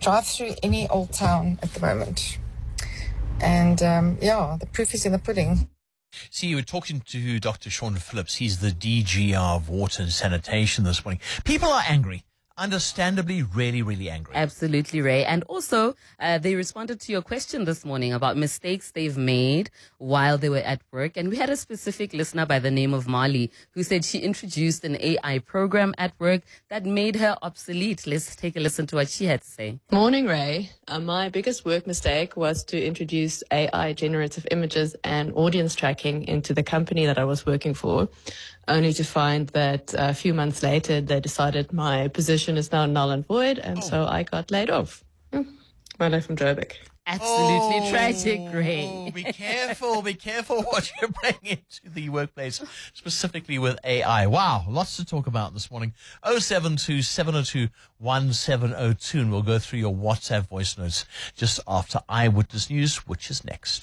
drive through any old town at the moment. And the proof is in the pudding. See, you were talking to Dr. Sean Phillips. He's the DG of Water and Sanitation this morning. People are angry. Understandably, really, really angry. Absolutely, Ray. And also, they responded to your question this morning about mistakes they've made while they were at work. And we had a specific listener by the name of Marley who said she introduced an AI program at work that made her obsolete. Let's take a listen to what she had to say. Morning, Ray. My biggest work mistake was to introduce AI generative images and audience tracking into the company that I was working for, only to find that a few months later they decided my position is now null and void, and so I got laid off. My life from Joburg. Absolutely tragic, Ray. Be careful what you're bringing into the workplace, specifically with AI. Wow, lots to talk about this morning. 072 702 1702, and we'll go through your WhatsApp voice notes just after Eyewitness News, which is next.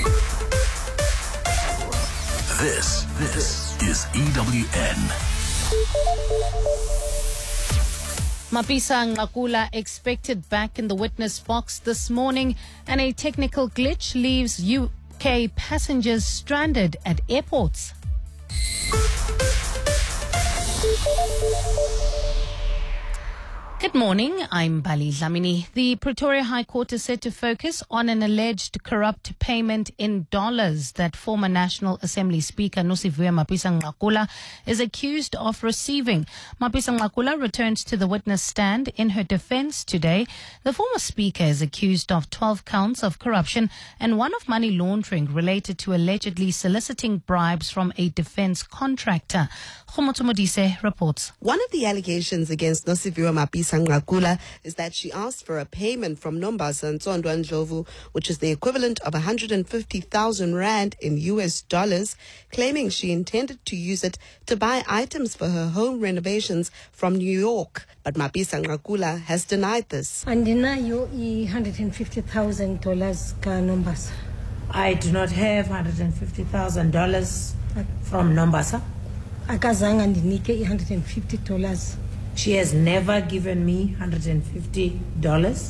This is EWN. Mapisa Nqakula expected back in the witness box this morning, and a technical glitch leaves UK passengers stranded at airports. Good morning, I'm Bali Dlamini. The Pretoria High Court is set to focus on an alleged corrupt payment in dollars that former National Assembly Speaker Nosiviwe Mapisa Nqakula is accused of receiving. Mapisa Nqakula returns to the witness stand in her defense today. The former speaker is accused of 12 counts of corruption and one of money laundering related to allegedly soliciting bribes from a defense contractor. Khomotso Modise reports. One of the allegations against Nosiviwe Mapisa Nqakula is that she asked for a payment from Nombasa Ntsondwa Ndlovu, which is the equivalent of 150,000 rand in US dollars, claiming she intended to use it to buy items for her home renovations from New York. But Mapisa Nqakula has denied this. And deny you $150,000 ka Nombasa. I do not have $150,000 from Nombasa. Akazanga ndinike $150. She has never given me $150.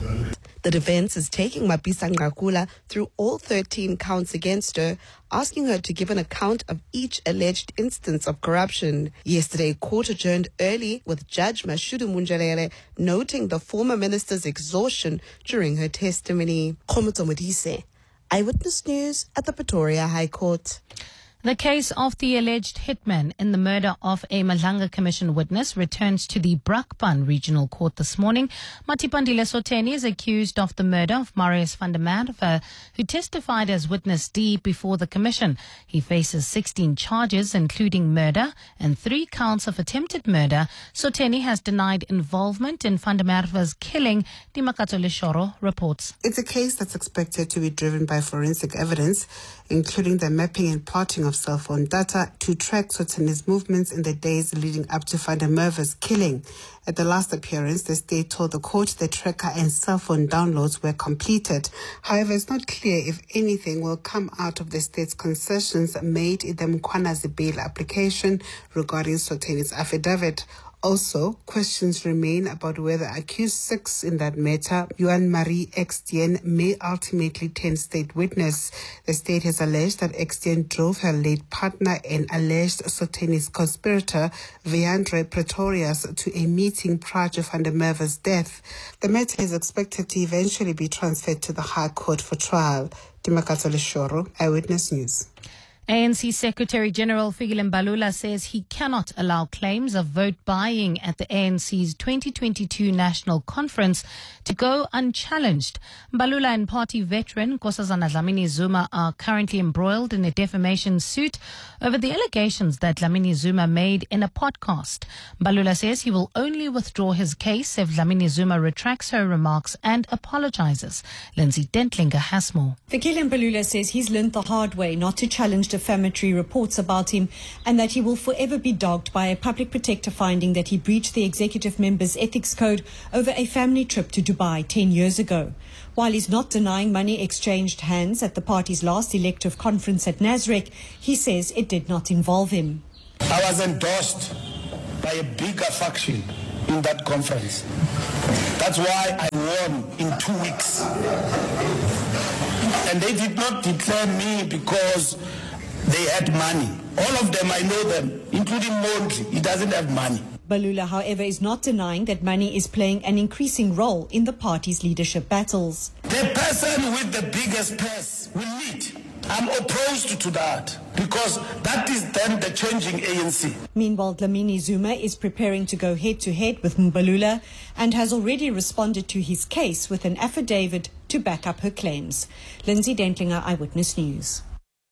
The defense is taking Mapisa Nqakula through all 13 counts against her, asking her to give an account of each alleged instance of corruption. Yesterday, court adjourned early, with Judge Mashudu Munjalele noting the former minister's exhaustion during her testimony. Khomotso Modise, Eyewitness News at the Pretoria High Court. The case of the alleged hitman in the murder of a Malanga Commission witness returns to the Brakpan Regional Court this morning. Matipandile Soteni is accused of the murder of Marius van der Merwe, who testified as witness D before the Commission. He faces 16 charges, including murder and 3 counts of attempted murder. Soteni has denied involvement in van der Merwe's killing. Dimakato Leshoro reports. It's a case that's expected to be driven by forensic evidence, including the mapping and plotting of cell phone data to track Soteni's movements in the days leading up to van der Merwe's killing. At the last appearance, the state told the court the tracker and cell phone downloads were completed. However, it's not clear if anything will come out of the state's concessions made in the Mkhwanazi bail application regarding Soteni's affidavit. Also, questions remain about whether accused 6 in that matter, Yuan Marie Extien, may ultimately turn state witness. The state has alleged that Extien drove her late partner and alleged Soteni's conspirator, Veandre Pretorius, to a meeting prior to van der Merwe's death. The matter is expected to eventually be transferred to the High Court for trial. Dimakato Leshoro, Eyewitness News. ANC Secretary-General Fikile Mbalula says he cannot allow claims of vote buying at the ANC's 2022 National Conference to go unchallenged. Mbalula and party veteran Nkosazana Dlamini Zuma are currently embroiled in a defamation suit over the allegations that Dlamini Zuma made in a podcast. Mbalula says he will only withdraw his case if Dlamini Zuma retracts her remarks and apologizes. Lindsay Dentlinger has more. Fikile Mbalula says he's learned the hard way not to challenge defamatory reports about him, and that he will forever be dogged by a public protector finding that he breached the executive member's ethics code over a family trip to Dubai 10 years ago. While he's not denying money exchanged hands at the party's last elective conference at Nasrec, he says it did not involve him. I was endorsed by a bigger faction in that conference. That's why I won in 2 weeks. And they did not declare me because they had money. All of them, I know them, including Mondri. He doesn't have money. Balula, however, is not denying that money is playing an increasing role in the party's leadership battles. The person with the biggest purse will lead. I'm opposed to that because that is then the changing ANC. Meanwhile, Dlamini Zuma is preparing to go head-to-head with Mbalula and has already responded to his case with an affidavit to back up her claims. Lindsay Dentlinger, Eyewitness News.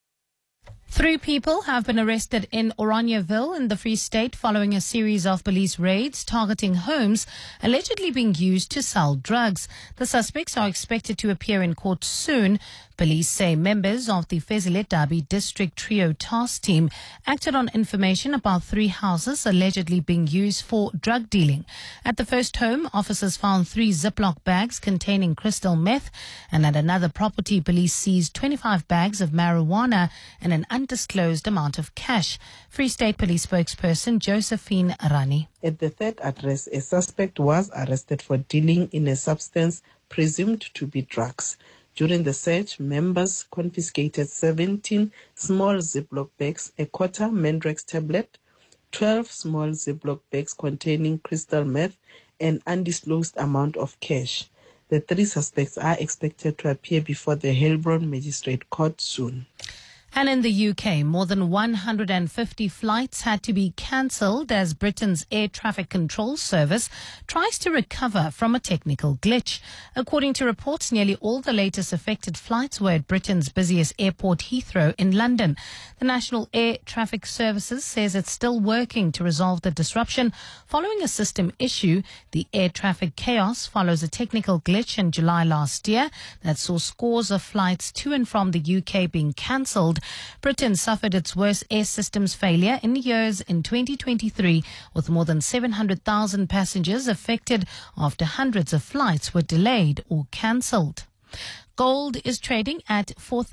3 people have been arrested in Oranieville in the Free State following a series of police raids targeting homes allegedly being used to sell drugs. The suspects are expected to appear in court soon. Police say members of the Fezile Dabi District Trio Task Team acted on information about 3 houses allegedly being used for drug dealing. At the first home, officers found 3 Ziploc bags containing crystal meth, and at another property, police seized 25 bags of marijuana and an undisclosed amount of cash. Free State Police spokesperson Josephine Arani. At the third address, a suspect was arrested for dealing in a substance presumed to be drugs. During the search, members confiscated 17 small Ziploc bags, a quarter Mandrex tablet, 12 small Ziploc bags containing crystal meth, and undisclosed amount of cash. The 3 suspects are expected to appear before the Heilbron Magistrate Court soon. And in the UK, more than 150 flights had to be cancelled as Britain's Air Traffic Control Service tries to recover from a technical glitch. According to reports, nearly all the latest affected flights were at Britain's busiest airport, Heathrow, in London. The National Air Traffic Services says it's still working to resolve the disruption following a system issue. The air traffic chaos follows a technical glitch in July last year that saw scores of flights to and from the UK being cancelled. Britain suffered its worst air systems failure in years in 2023, with more than 700,000 passengers affected after hundreds of flights were delayed or cancelled. Gold is trading at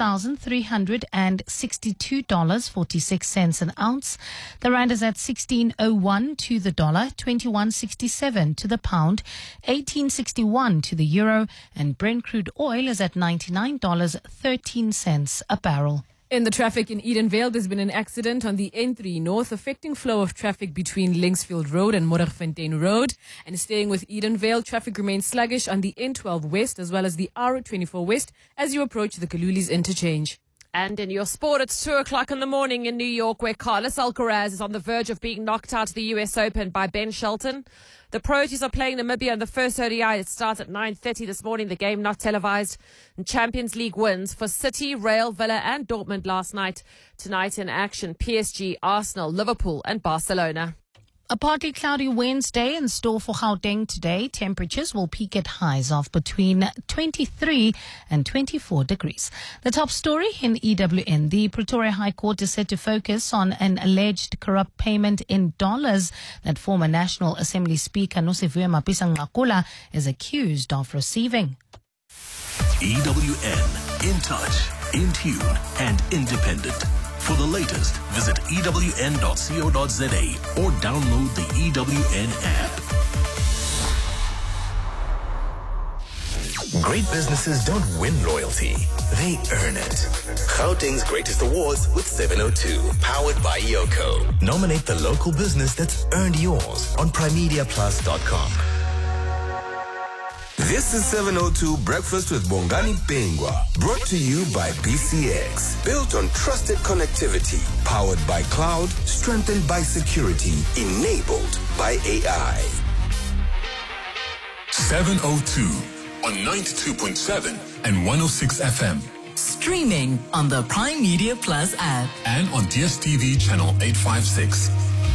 $4,362.46 an ounce. The rand is at 16.01 to the dollar, 21.67 to the pound, 18.61 to the euro, and Brent crude oil is at $99.13 a barrel. In the traffic in Edenvale, there's been an accident on the N3 North affecting flow of traffic between Linksfield Road and Modderfontein Road. And staying with Edenvale, traffic remains sluggish on the N12 West as well as the R24 West as you approach the Kalulis interchange. And in your sport, it's 2 o'clock in the morning in New York, where Carlos Alcaraz is on the verge of being knocked out of the US Open by Ben Shelton. The Proteas are playing Namibia in the first ODI. It starts at 9:30 this morning. The game not televised. And Champions League wins for City, Real, Villa and Dortmund last night. Tonight in action, PSG, Arsenal, Liverpool and Barcelona. A partly cloudy Wednesday in store for Gauteng today. Temperatures will peak at highs of between 23 and 24 degrees. The top story in EWN. The Pretoria High Court is set to focus on an alleged corrupt payment in dollars that former National Assembly Speaker Nosiviwe Mapisa-Nqakula is accused of receiving. EWN, in touch, in tune and independent. For the latest, visit ewn.co.za or download the EWN app. Great businesses don't win loyalty, they earn it. Gauteng's Greatest Awards with 702, powered by Yoko. Nominate the local business that's earned yours on primediaplus.com. This is 702 Breakfast with Bongani Pengwa, brought to you by BCX. Built on trusted connectivity, powered by cloud, strengthened by security, enabled by AI. 702 on 92.7 and 106 FM. Streaming on the Prime Media Plus app. And on DSTV channel 856.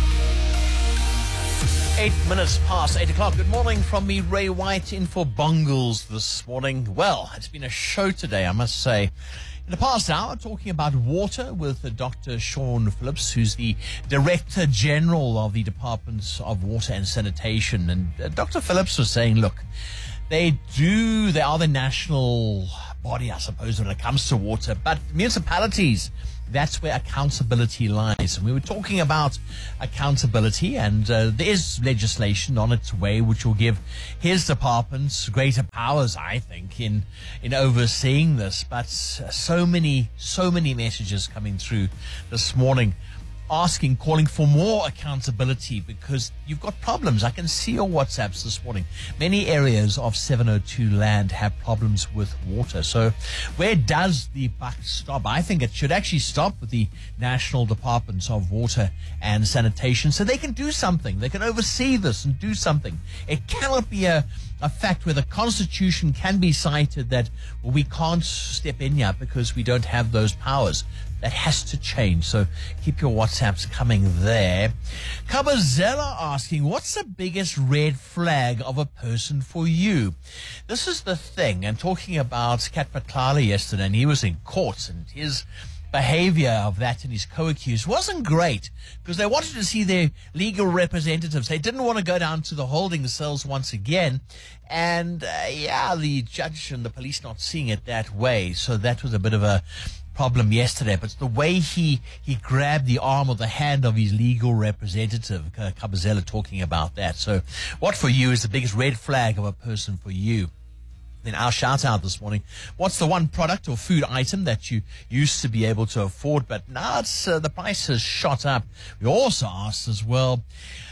8 minutes past 8 o'clock. Good morning from me, Ray White, in for Bungles this morning. Well, it's been a show today, I must say. In the past hour, talking about water with Dr. Sean Phillips, who's the Director General of the Department of Water and Sanitation. And Dr. Phillips was saying, look, they are the national body, I suppose, when it comes to water. But municipalities, that's where accountability lies. And we were talking about accountability, and there is legislation on its way which will give his departments greater powers, I think, in overseeing this. But so many messages coming through this morning calling for more accountability because you've got problems. I can see your WhatsApps this morning. Many areas of 702 land have problems with water. So where does the buck stop? I think it should actually stop with the National Departments of Water and Sanitation so they can do something. They can oversee this and do something. It cannot be a fact where the Constitution can be cited that, well, we can't step in here because we don't have those powers. That has to change. So keep your WhatsApps coming there. Kabazela asking, what's the biggest red flag of a person for you? This is the thing. And talking about Kat Patlala yesterday, and he was in court, and his behavior of that and his co-accused wasn't great because they wanted to see their legal representatives. They didn't want to go down to the holding cells once again. And the judge and the police not seeing it that way. So that was a bit of a problem yesterday, but the way he grabbed the arm or the hand of his legal representative, Kabazela, talking about that. So what for you is the biggest red flag of a person for you? Then our shout out this morning, what's the one product or food item that you used to be able to afford, but now it's the price has shot up? We also asked as well,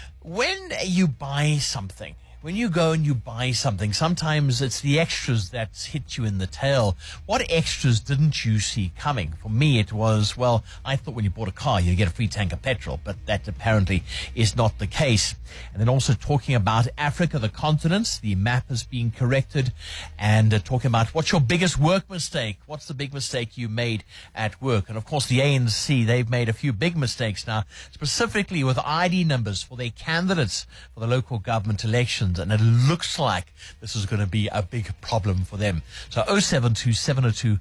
when you buy something, when you go and you buy something, sometimes it's the extras that hit you in the tail. What extras didn't you see coming? For me, it was, well, I thought when you bought a car, you'd get a free tank of petrol, but that apparently is not the case. And then also talking about Africa, the continent, the map is being corrected, and talking about what's your biggest work mistake? What's the big mistake you made at work? And of course, the ANC, they've made a few big mistakes now, specifically with ID numbers for their candidates for the local government elections. And it looks like this is going to be a big problem for them. So 072 702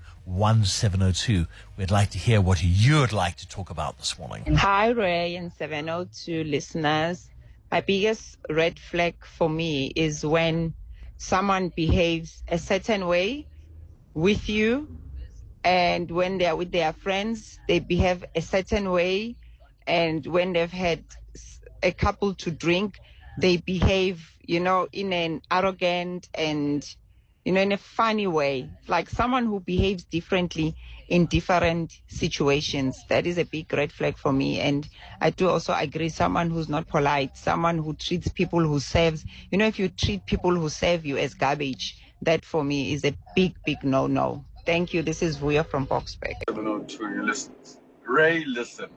1702. We'd like to hear what you'd like to talk about this morning. Hi, Ray and 702 listeners. My biggest red flag for me is when someone behaves a certain way with you, and when they're with their friends, they behave a certain way, and when they've had a couple to drink, they behave, in an arrogant and, in a funny way, like someone who behaves differently in different situations. That is a big red flag for me. And I do also agree, someone who's not polite, someone who treats people who serves, if you treat people who serve you as garbage, that for me is a big, big no-no. Thank you. This is Vuya from Boxback. 702 listeners. Ray, listen.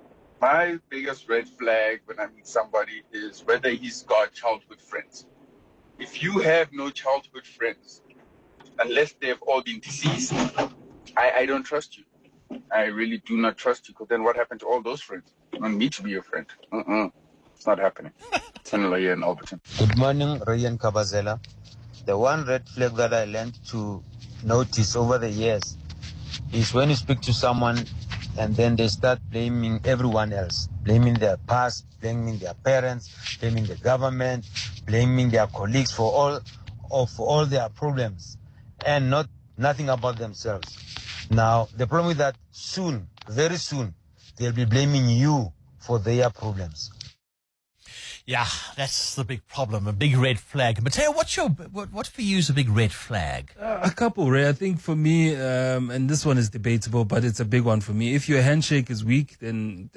My biggest red flag when I meet somebody is whether he's got childhood friends. If you have no childhood friends, unless they've all been deceased, I don't trust you. I really do not trust you, because then what happened to all those friends? You want me to be your friend? It's not happening. Tanula here in Alberton. Good morning, Ray and Kabazela. The one red flag that I learned to notice over the years is when you speak to someone and then they start blaming everyone else, blaming their past, blaming their parents, blaming the government, blaming their colleagues for all their problems, and nothing about themselves. Now, the problem is that soon, very soon, they'll be blaming you for their problems. Yeah, that's the big problem, a big red flag. Mateo, what for you is a big red flag? A couple, Ray. I think for me, and this one is debatable, but it's a big one for me. If your handshake is weak, then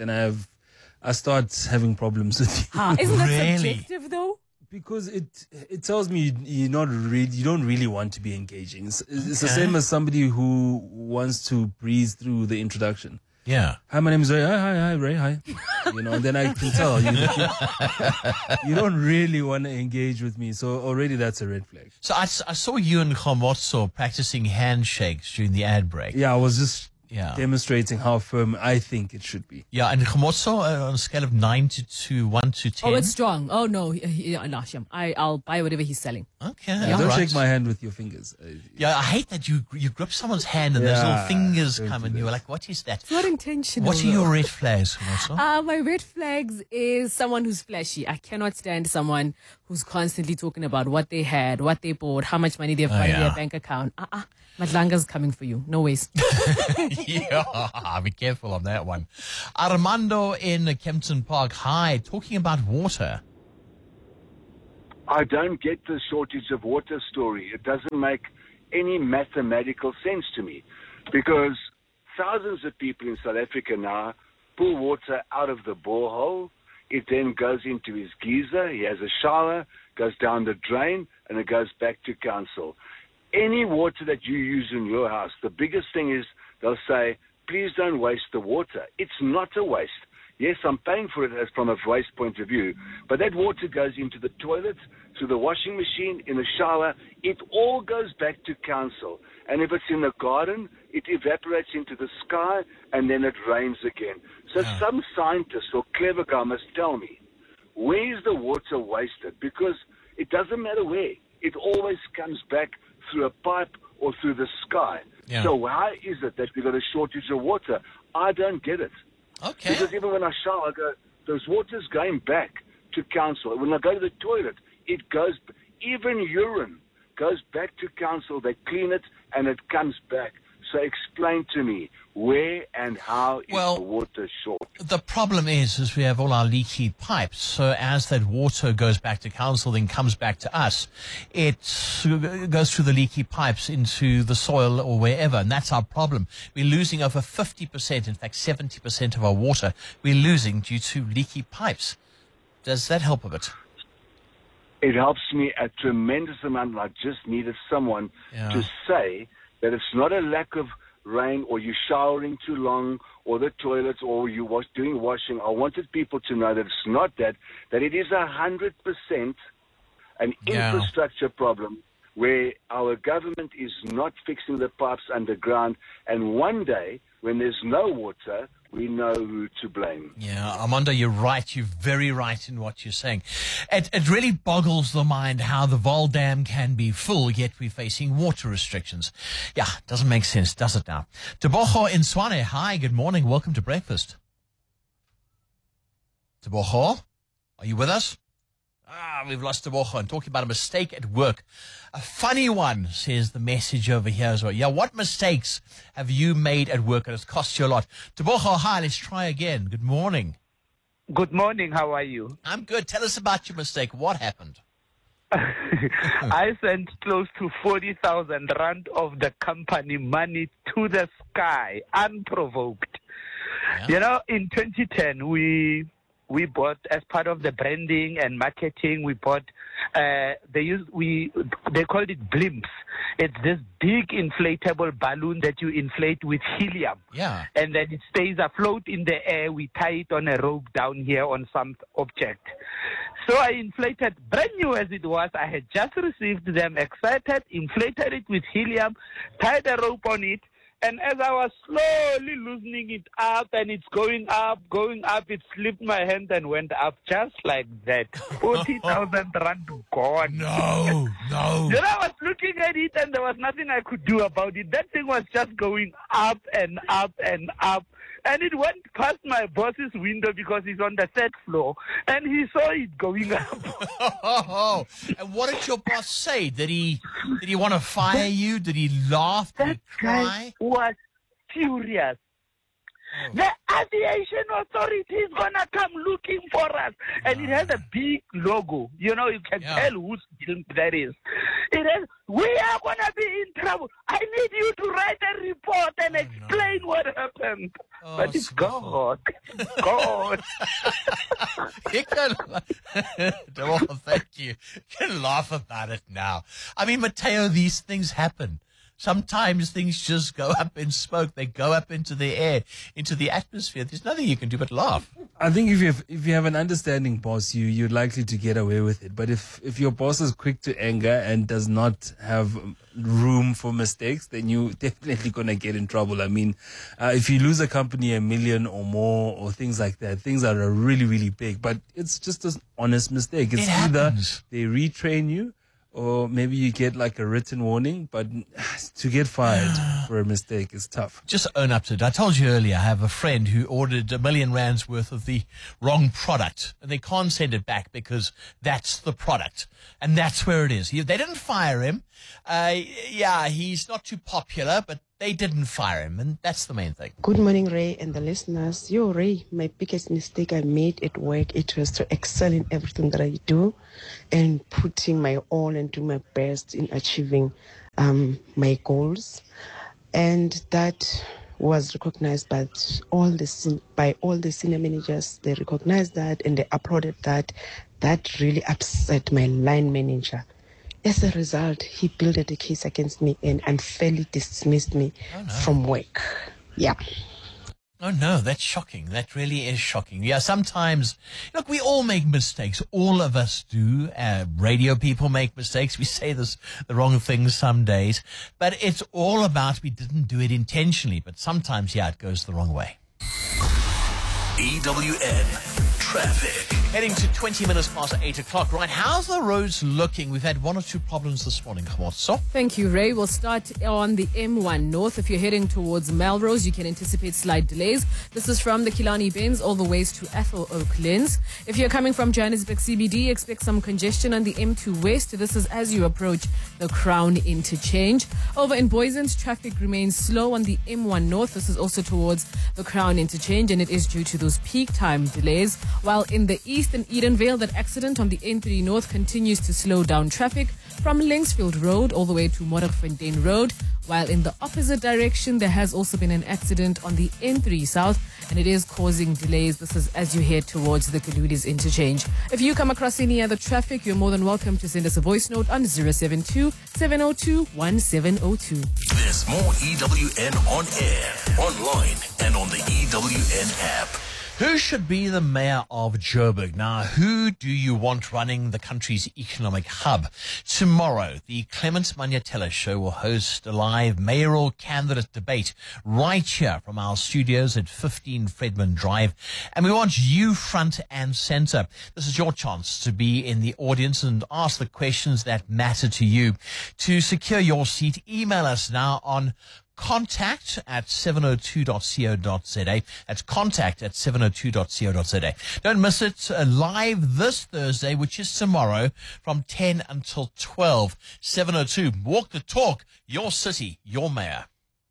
I start having problems with you. Isn't that subjective though? Because it tells me you don't really want to be engaging. It's the same as somebody who wants to breeze through the introduction. Yeah. Hi, my name is Ray. Hi, Ray. Hi. And then I can tell you don't really want to engage with me. So already that's a red flag. So I saw you and Khomotso practicing handshakes during the ad break. Yeah, I was just demonstrating how firm I think it should be. Yeah, and Khomotso on a scale of 1 to 10. Oh, it's strong. Oh no, I'll buy whatever he's selling. Okay, don't shake my hand with your fingers. I hate that you grip someone's hand and those little fingers come and you're like, what is that? It's not intentional. What are your red flags, Khomotso? My red flags is someone who's flashy. I cannot stand someone who's constantly talking about what they had, what they bought, how much money they've got in their bank account. Madlanga's coming for you. No ways. Yeah, be careful on that one. Armando in Kempton Park. Hi, talking about water. I don't get the shortage of water story. It doesn't make any mathematical sense to me, because thousands of people in South Africa now pull water out of the borehole. It then goes into his geyser. He has a shower, goes down the drain, and it goes back to council. Any water that you use in your house, the biggest thing is they'll say, please don't waste the water. It's not a waste. Yes, I'm paying for it as from a waste point of view, but that water goes into the toilet, to the washing machine, in the shower. It all goes back to council. And if it's in the garden, it evaporates into the sky, and then it rains again. So some scientist or clever guy must tell me, where is the water wasted? Because it doesn't matter where. It always comes back through a pipe or through the sky. Yeah. So why is it that we've got a shortage of water? I don't get it. Okay. Because even when I shower, I go, those water's going back to council. When I go to the toilet, it goes, even urine goes back to council. They clean it and it comes back. So explain to me, where and how is the water short? The problem is we have all our leaky pipes. So as that water goes back to council, then comes back to us, it goes through the leaky pipes into the soil or wherever. And that's our problem. We're losing over 50%, in fact, 70% of our water we're losing due to leaky pipes. Does that help a bit? It helps me a tremendous amount. I just needed someone to say that it's not a lack of rain or you showering too long or the toilets or you doing washing. I wanted people to know that it's not that it is 100% an infrastructure problem where our government is not fixing the pipes underground, and one day when there's no water, we know who to blame. Yeah, Armando, you're right. You're very right in what you're saying. It really boggles the mind how the Vaal Dam can be full, yet we're facing water restrictions. Yeah, doesn't make sense, does it now? Tebogo in Swane, hi, good morning. Welcome to breakfast. Tebogo, are you with us? We've lost Tebogo. And talking about a mistake at work. A funny one, says the message over here as well. Yeah, what mistakes have you made at work and it's cost you a lot? Tebogo, hi, let's try again. Good morning. Good morning, how are you? I'm good. Tell us about your mistake. What happened? I sent close to 40,000 rand of the company money to the sky, unprovoked. Yeah. You know, in 2010, we bought, as part of the branding and marketing, we bought, they called it blimps. It's this big inflatable balloon that you inflate with helium. Yeah. And then it stays afloat in the air. We tie it on a rope down here on some object. So I inflated, brand new as it was. I had just received them, excited, inflated it with helium, tied a rope on it. And as I was slowly loosening it up and it's going up, it slipped my hand and went up just like that. 40,000 rand gone. No. You know, I was looking at it and there was nothing I could do about it. That thing was just going up and up and up. And it went past my boss's window because he's on the third floor. And he saw it going up. And what did your boss say? Did he want to fire you? Did he laugh? Did he cry? Was furious. The aviation authority is gonna come looking for us, and it has a big logo. You know, you can tell whose film that is. It has, we are gonna be in trouble. I need you to write a report and explain what happened. But it's gone. Gone. You can, well, thank you. You can laugh about it now. I mean, Mateo, these things happen. Sometimes things just go up in smoke. They go up into the air, into the atmosphere. There's nothing you can do but laugh. I think if you have an understanding boss, you're likely to get away with it. But if your boss is quick to anger and does not have room for mistakes, then you're definitely going to get in trouble. I mean, if you lose a company $1 million or more or things like that, things are really, really big. But it's just an honest mistake. It's either they retrain you or maybe you get like a written warning, but to get fired for a mistake is tough. Just own up to it. I told you earlier, I have a friend who ordered R1 million worth of the wrong product, and they can't send it back because that's the product, and that's where it is. They didn't fire him. He's not too popular, but they didn't fire him, and that's the main thing. Good morning, Ray, and the listeners. Ray, my biggest mistake I made at work, it was to excel in everything that I do and putting my all and do my best in achieving my goals. And that was recognized by all the senior managers. They recognized that and they applauded that. That really upset my line manager. As a result, he built a case against me and unfairly dismissed me from work. Yeah. Oh, no, that's shocking. That really is shocking. Yeah, sometimes, look, we all make mistakes. All of us do. Radio people make mistakes. We say the wrong things some days. But it's all about we didn't do it intentionally. But sometimes, it goes the wrong way. EWN Traffic. Heading to 20 minutes past 8 o'clock. Right, how's the roads looking? We've had one or two problems this morning. So. Thank you, Ray. We'll start on the M1 North. If you're heading towards Melrose, you can anticipate slight delays. This is from the Killarney Bends all the ways to Ethel Oak Lens. If you're coming from Johannesburg CBD, expect some congestion on the M2 West. This is as you approach the Crown interchange. Over in Boysens, traffic remains slow on the M1 North. This is also towards the Crown interchange, and it is due to those peak time delays. While in the east and Edenvale, that accident on the N3 North continues to slow down traffic from Linksfield Road all the way to Modderfontein Road. While in the opposite direction, there has also been an accident on the N3 South, and it is causing delays. This is as you head towards the Kaludes interchange. If you come across any other traffic, you're more than welcome to send us a voice note on 072-702-1702. There's more EWN on air, online, and on the EWN app. Who should be the mayor of Joburg? Now, who do you want running the country's economic hub? Tomorrow, the Clement Manyatela Show will host a live mayoral candidate debate right here from our studios at 15 Fredman Drive. And we want you front and center. This is your chance to be in the audience and ask the questions that matter to you. To secure your seat, email us now on contact@702.co.za. That's contact@702.co.za. Don't miss it. Live this Thursday, which is tomorrow, from 10 until 12. 702. Walk the talk. Your city, your mayor.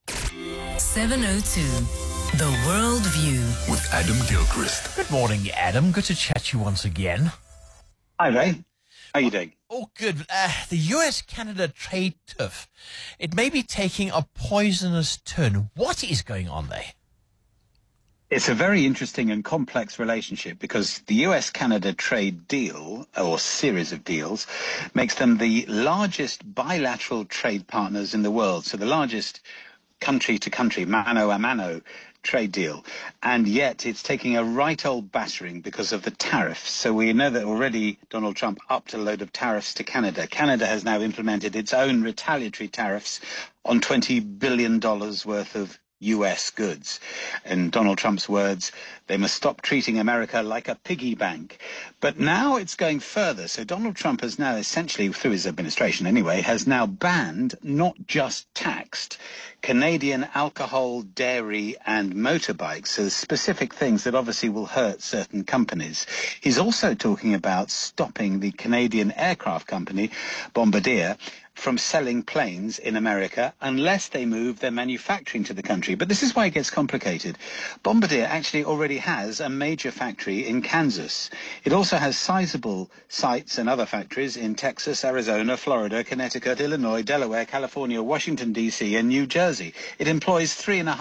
702. The World View. With Adam Gilchrist. Good morning, Adam. Good to chat to you once again. Hi, Ray. How are you doing? Oh, good. The US-Canada trade tiff, it may be taking a poisonous turn. What is going on there? It's a very interesting and complex relationship because the US-Canada trade deal, or series of deals, makes them the largest bilateral trade partners in the world. So the largest country-to-country, mano-a-mano trade deal, and yet it's taking a right old battering because of the tariffs. So we know that already Donald Trump upped a load of tariffs to Canada. Canada has now implemented its own retaliatory tariffs on $20 billion worth of US goods. In Donald Trump's words, they must stop treating America like a piggy bank. But now it's going further. So Donald Trump has now essentially, through his administration anyway, has now banned, not just taxed, Canadian alcohol, dairy and motorbikes. So specific things that obviously will hurt certain companies. He's also talking about stopping the Canadian aircraft company, Bombardier, from selling planes in America unless they move their manufacturing to the country. But this is why it gets complicated. Bombardier actually already has a major factory in Kansas. It also has sizable sites and other factories in Texas, Arizona, Florida, Connecticut, Illinois, Delaware, California, Washington, D.C. and New Jersey. It employs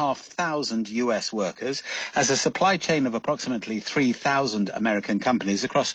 3,500 U.S. workers, has a supply chain of approximately 3,000 American companies across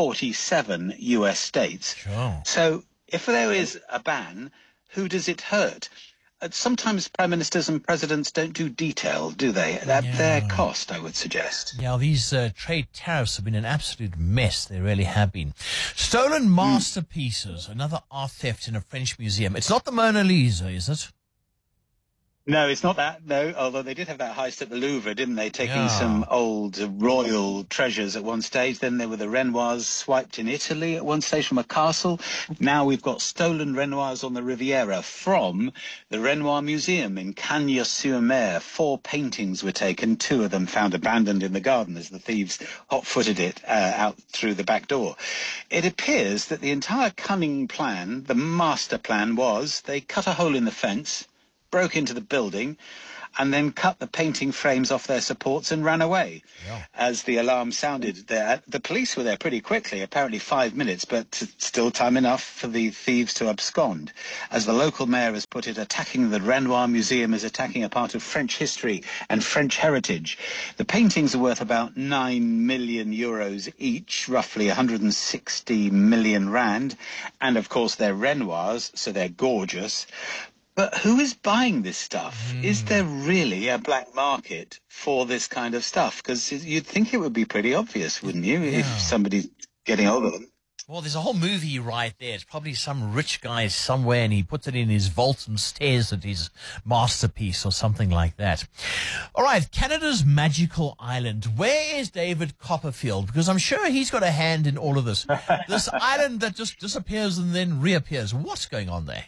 47 U.S. states. Sure. So if there is a ban, who does it hurt? Sometimes prime ministers and presidents don't do detail, do they? At their cost, I would suggest. Yeah, these trade tariffs have been an absolute mess. They really have been. Stolen masterpieces, another art theft in a French museum. It's not the Mona Lisa, is it? No, it's not that, no, although they did have that heist at the Louvre, didn't they? Taking some old royal treasures at one stage. Then there were the Renoirs swiped in Italy at one stage from a castle. Now we've got stolen Renoirs on the Riviera from the Renoir Museum in Cagnes-sur-Mer. 4 paintings were taken, 2 of them found abandoned in the garden as the thieves hot-footed it out through the back door. It appears that the entire cunning plan, the master plan, was they cut a hole in the fence, broke into the building, and then cut the painting frames off their supports and ran away. As the alarm sounded there, the police were there pretty quickly, apparently 5 minutes, but still time enough for the thieves to abscond. As the local mayor has put it, attacking the Renoir Museum is attacking a part of French history and French heritage. The paintings are worth about 9 million euros each, roughly 160 million rand, and of course they're Renoirs, so they're gorgeous. But who is buying this stuff? Is there really a black market for this kind of stuff? Because you'd think it would be pretty obvious, wouldn't you, if somebody's getting hold of them? Well, there's a whole movie right there. It's probably some rich guy somewhere, and he puts it in his vault and stares at his masterpiece or something like that. All right, Canada's magical island. Where is David Copperfield? Because I'm sure he's got a hand in all of this. This island that just disappears and then reappears. What's going on there?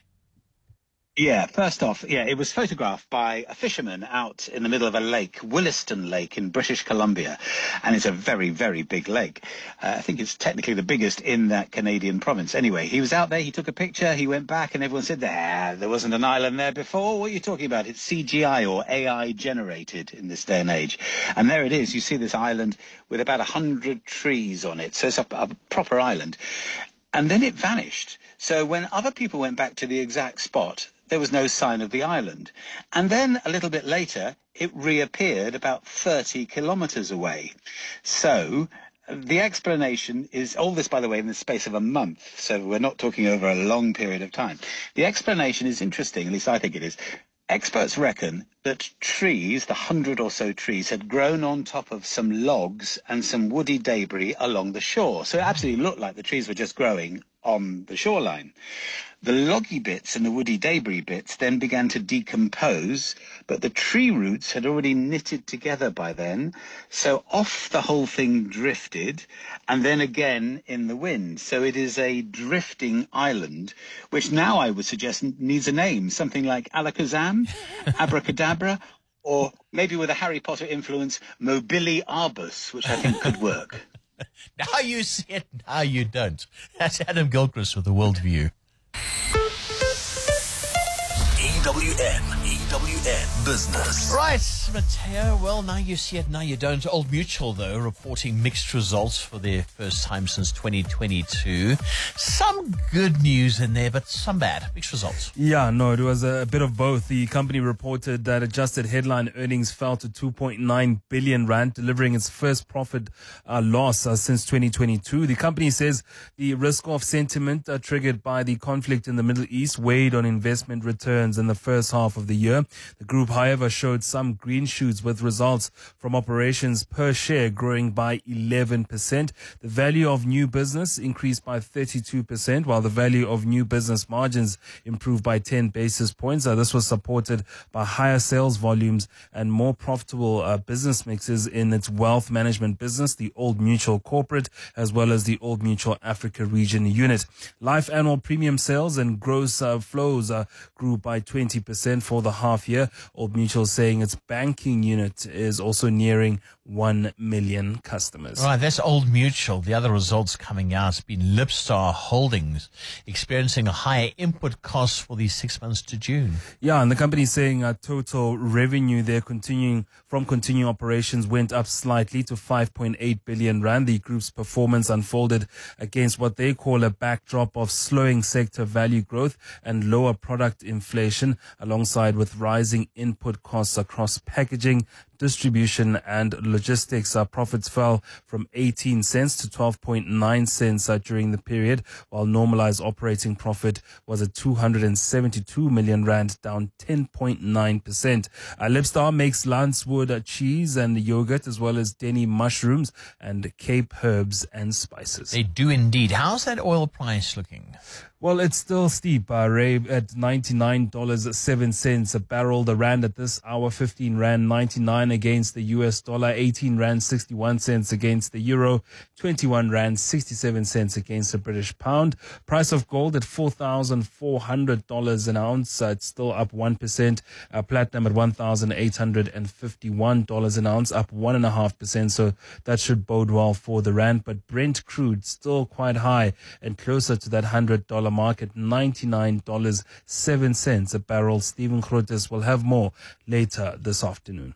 Yeah, first off, it was photographed by a fisherman out in the middle of a lake, Williston Lake in British Columbia, and it's a very, very big lake. I think it's technically the biggest in that Canadian province. Anyway, he was out there, he took a picture, he went back, and everyone said, there wasn't an island there before. What are you talking about? It's CGI or AI generated in this day and age. And there it is. You see this island with about 100 trees on it, so it's a proper island. And then it vanished. So when other people went back to the exact spot, there was no sign of the island. And then a little bit later, it reappeared about 30 kilometers away. So the explanation is, all this, by the way, in the space of a month. So we're not talking over a long period of time. The explanation is interesting, at least I think it is. Experts reckon that trees, the 100 or so trees, had grown on top of some logs and some woody debris along the shore. So it absolutely looked like the trees were just growing on the shoreline. The loggy bits and the woody debris bits then began to decompose, but the tree roots had already knitted together by then, so off the whole thing drifted, and then again in the wind. So it is a drifting island, which now I would suggest needs a name, something like Alakazam, Abracadabra, or maybe with a Harry Potter influence, Mobili Arbus, which I think could work. Now you see it, now you don't. That's Adam Gilchrist with The Worldview. EWN Business. Right, Matteo. Well, now you see it, now you don't. Old Mutual, though, reporting mixed results for their first time since 2022. Some good news in there, but some bad. Mixed results. Yeah, no, it was a bit of both. The company reported that adjusted headline earnings fell to 2.9 billion rand, delivering its first profit loss since 2022. The company says the risk-off sentiment triggered by the conflict in the Middle East weighed on investment returns in the first half of the year. The group, however, showed some green shoots with results from operations per share growing by 11%. The value of new business increased by 32%, while the value of new business margins improved by 10 basis points. This was supported by higher sales volumes and more profitable business mixes in its wealth management business, the Old Mutual Corporate, as well as the Old Mutual Africa Region unit. Life annual premium sales and gross flows grew by 20% for the half year. Old Mutual saying its banking unit is also nearing 1 million customers. Right, that's Old Mutual. The other results coming out has been Lipstar Holdings experiencing a higher input cost for these 6 months to June. Yeah, and the company is saying total revenue there continuing operations went up slightly to 5.8 billion rand. The group's performance unfolded against what they call a backdrop of slowing sector value growth and lower product inflation, alongside with rising input costs across packaging, distribution and logistics. Profits fell from 18 cents to 12.9 cents during the period, while normalized operating profit was at 272 million rand, down 10.9%. Lipstar makes Lancewood cheese and yogurt, as well as Denny mushrooms and Cape herbs and spices. They do indeed. How's that oil price looking? Well, it's still steep, Ray, at $99.07 a barrel. The rand at this hour, 15 rand 99 against the US dollar, 18 rand 61 cents against the euro, 21 rand 67 cents against the British pound. Price of gold at $4,400 an ounce. It's still up 1%. Platinum at $1,851 an ounce, up 1.5%. So that should bode well for the rand. But Brent crude still quite high and closer to that $100 market, $99.07 a barrel. Stephen Grotes will have more later this afternoon.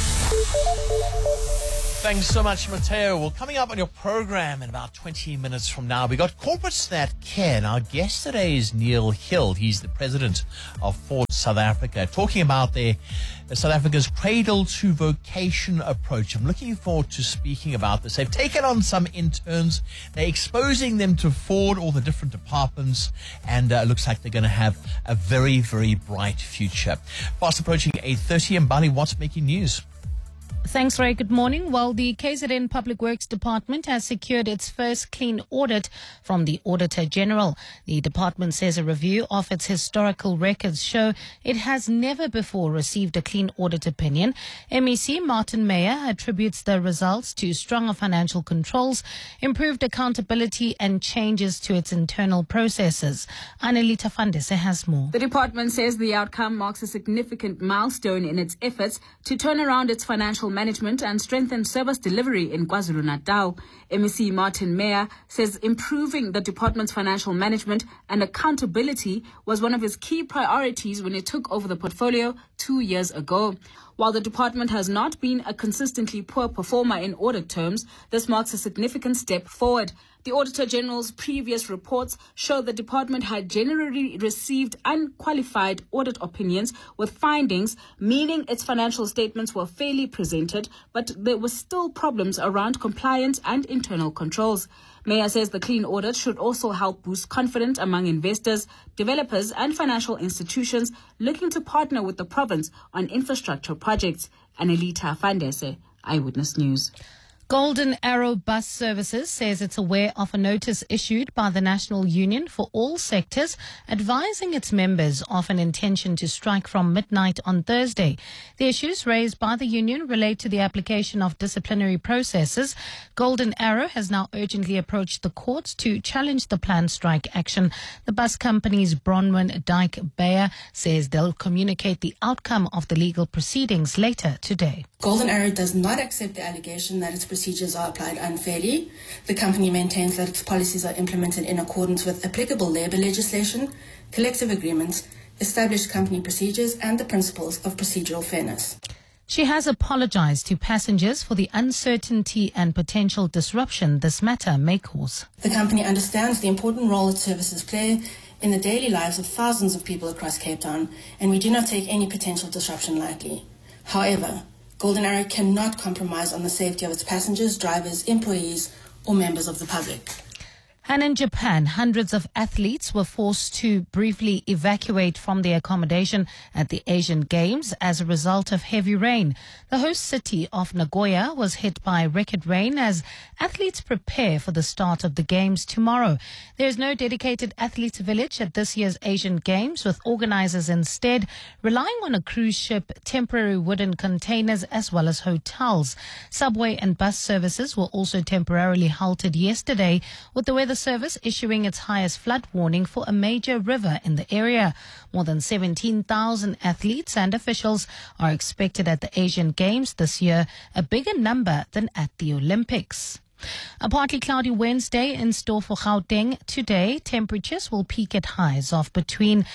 Thanks so much, Matteo. Well, coming up on your program in about 20 minutes from now, we got Corporates That Care. Our guest today is Neil Hill. He's the president of Ford South Africa, talking about South Africa's cradle to vocation approach. I'm looking forward to speaking about this. They've taken on some interns. They're exposing them to Ford, all the different departments, and it looks like they're going to have a very, very bright future. Fast approaching 8:30, and Bali, what's making news? Thanks, Ray. Good morning. Well, the KZN Public Works Department has secured its first clean audit from the Auditor General. The department says a review of its historical records show it has never before received a clean audit opinion. MEC Martin Meyer attributes the results to stronger financial controls, improved accountability and changes to its internal processes. Annelita Fandese has more. The department says the outcome marks a significant milestone in its efforts to turn around its financial management and strengthen service delivery in KwaZulu-Natal. MEC Martin Meyer says improving the department's financial management and accountability was one of his key priorities when he took over the portfolio 2 years ago. While the department has not been a consistently poor performer in audit terms, this marks a significant step forward. The Auditor General's previous reports show the department had generally received unqualified audit opinions with findings, meaning its financial statements were fairly presented, but there were still problems around compliance and internal controls. Meyer says the clean audit should also help boost confidence among investors, developers and financial institutions looking to partner with the province on infrastructure projects. Annelita Fandese, Eyewitness News. Golden Arrow Bus Services says it's aware of a notice issued by the National Union for all sectors advising its members of an intention to strike from midnight on Thursday. The issues raised by the union relate to the application of disciplinary processes. Golden Arrow has now urgently approached the courts to challenge the planned strike action. The bus company's Bronwyn Dyke Bayer says they'll communicate the outcome of the legal proceedings later today. Golden Arrow does not accept the allegation that its procedures are applied unfairly. The company maintains that its policies are implemented in accordance with applicable labour legislation, collective agreements, established company procedures and the principles of procedural fairness. She has apologized to passengers for the uncertainty and potential disruption this matter may cause. The company understands the important role its services play in the daily lives of thousands of people across Cape Town, and we do not take any potential disruption lightly. However, Golden Arrow cannot compromise on the safety of its passengers, drivers, employees, or members of the public. And in Japan, hundreds of athletes were forced to briefly evacuate from their accommodation at the Asian Games as a result of heavy rain. The host city of Nagoya was hit by record rain as athletes prepare for the start of the Games tomorrow. There is no dedicated athletes village at this year's Asian Games, with organizers instead relying on a cruise ship, temporary wooden containers, as well as hotels. Subway and bus services were also temporarily halted yesterday, with the weather service issuing its highest flood warning for a major river in the area. More than 17,000 athletes and officials are expected at the Asian Games this year, a bigger number than at the Olympics. A partly cloudy Wednesday in store for Gauteng. Today, temperatures will peak at highs of between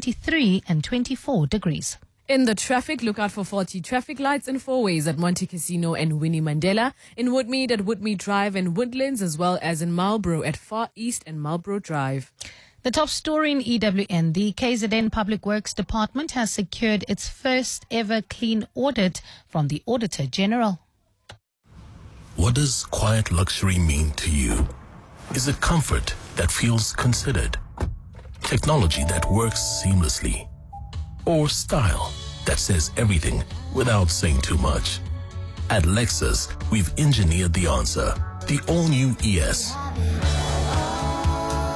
23 and 24 degrees. In the traffic, look out for faulty traffic lights and four-ways at Monte Casino and Winnie Mandela, in Woodmead at Woodmead Drive and Woodlands, as well as in Marlborough at Far East and Marlborough Drive. The top story in EWN, the KZN Public Works Department has secured its first ever clean audit from the Auditor General. What does quiet luxury mean to you? Is it comfort that feels considered? Technology that works seamlessly? Or style that says everything without saying too much? At Lexus, we've engineered the answer. The all-new ES.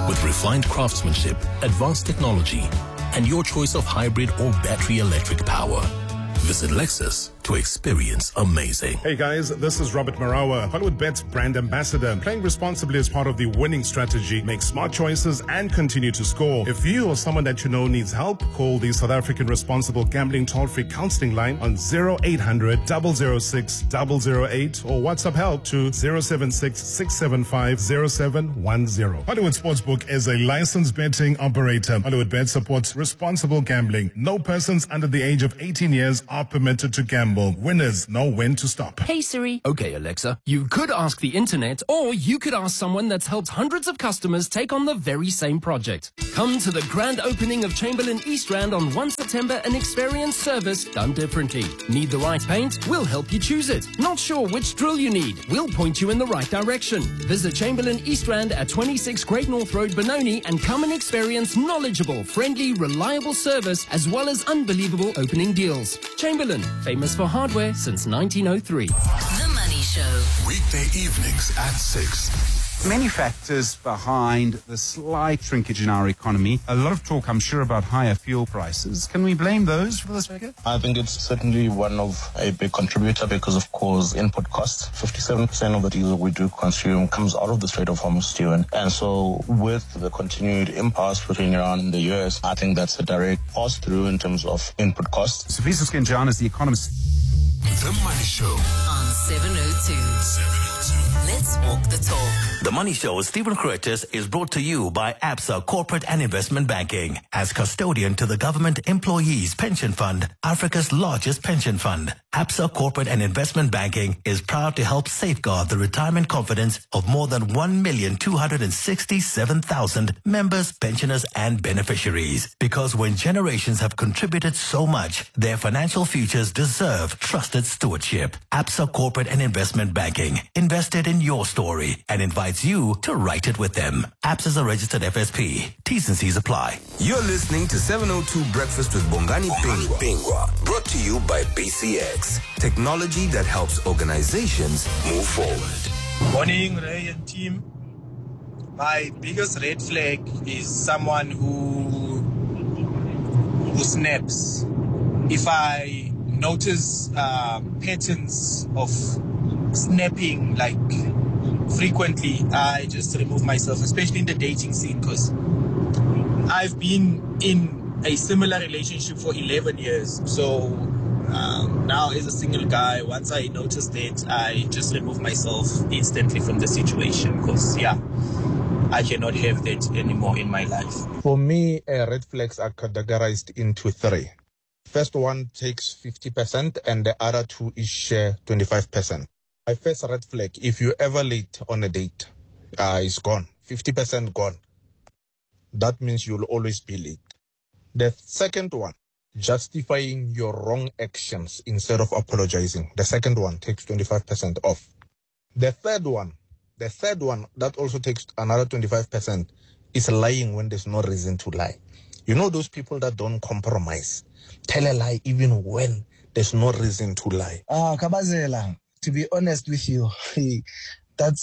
With refined craftsmanship, advanced technology, and your choice of hybrid or battery electric power. Visit Lexus to experience amazing. Hey guys, this is Robert Marawa, HollywoodBet's brand ambassador. Playing responsibly is part of the winning strategy. Make smart choices and continue to score. If you or someone that you know needs help, call the South African Responsible Gambling Toll-Free Counseling Line on 0800 006 008 or WhatsApp help to 076 675 0710. Hollywood Sportsbook is a licensed betting operator. HollywoodBet supports responsible gambling. No persons under the age of 18 years are permitted to gamble. Winners know when to stop. Hey Siri. Okay, Alexa. You could ask the internet, or you could ask someone that's helped hundreds of customers take on the very same project. Come to the grand opening of Chamberlain East Rand on 1 September and experience service done differently. Need the right paint? We'll help you choose it. Not sure which drill you need? We'll point you in the right direction. Visit Chamberlain East Rand at 26 Great North Road, Benoni, and come and experience knowledgeable, friendly, reliable service as well as unbelievable opening deals. Chamberlain, famous for hardware since 1903. The Money Show. Weekday evenings at 6. Many factors behind the slight shrinkage in our economy. A lot of talk, I'm sure, about higher fuel prices. Can we blame those for this figure? I think it's certainly one of a big contributor because, of course, input costs. 57% of the diesel we do consume comes out of the Strait of Hormuz, Stephen. And so with the continued impasse between Iran and the US, I think that's a direct pass-through in terms of input costs. Sufisa Skenjan is the economist. The Money Show on 702. Let's walk the talk. The Money Show with Stephen Curtis is brought to you by ABSA Corporate and Investment Banking. As custodian to the Government Employees Pension Fund, Africa's largest pension fund, ABSA Corporate and Investment Banking is proud to help safeguard the retirement confidence of more than 1,267,000 members, pensioners, and beneficiaries. Because when generations have contributed so much, their financial futures deserve trusted stewardship. ABSA Corporate and Investment Banking invested in your story and invites you to write it with them. ABSA is a registered FSP. T's and C's apply. You're listening to 702 Breakfast with Bongani Pingwa, brought to you by BCX, technology that helps organizations move forward. Morning, Ray and team. My biggest red flag is someone who snaps. If I notice patterns of snapping like frequently, I just remove myself, especially in the dating scene, because I've been in a similar relationship for 11 years. So now as a single guy, once I notice that, I just remove myself instantly from the situation, because I cannot have that anymore in my life. For me, red flags are categorized into three. First one takes 50% and the other two is share 25%. My first red flag, if you're ever late on a date, it's gone. 50% gone. That means you'll always be late. The second one, justifying your wrong actions instead of apologizing. The second one takes 25% off. The third one that also takes another 25% is lying when there's no reason to lie. You know those people that don't compromise. Tell a lie even when there's no reason to lie. Kabazela, to be honest with you, that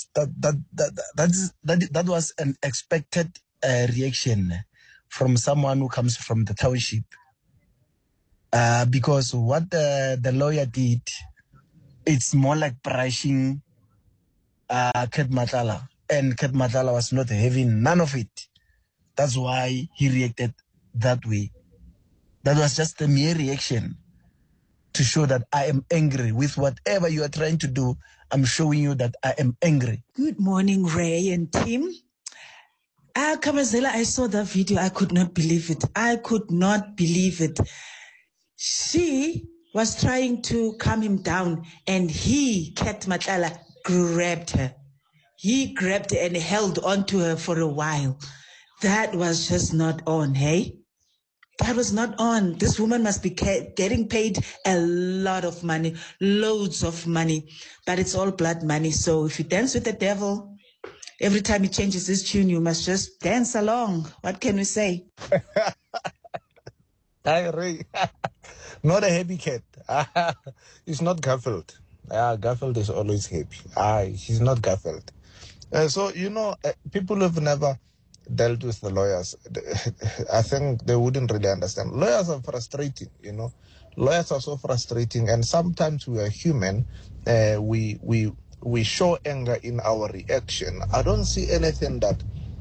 was an expected reaction from someone who comes from the township. Because what the lawyer did, it's more like brushing Ket Matala. And Ket Matala was not having none of it. That's why he reacted that way. That was just a mere reaction to show that I am angry with whatever you are trying to do. I'm showing you that I am angry. Good morning, Ray and Tim. Kabazela, I saw that video. I could not believe it. I could not believe it. She was trying to calm him down, and he, Ket Matala, grabbed her. He grabbed her and held on to her for a while. That was just not on, hey? That was not on. This woman must be getting paid a lot of money, loads of money, but it's all blood money. So if you dance with the devil, every time he changes his tune, you must just dance along. What can we say? I agree. Not a happy cat. It's not Garfield. Garfield is always happy. She's not Garfield. So, people have never dealt with the lawyers, I think they wouldn't really understand. Lawyers are frustrating, Lawyers are so frustrating, and sometimes we are human. We show anger in our reaction. I don't see anything that